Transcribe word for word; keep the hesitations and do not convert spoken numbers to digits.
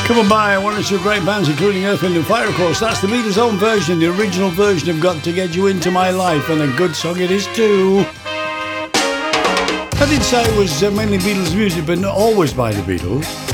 Come by one or two great bands, including Earth, Wind and Fire, of course. That's the Beatles' own version, the original version of Got to Get You Into My Life, and a good song it is too. I did say it was uh, mainly Beatles music, but not always by the Beatles.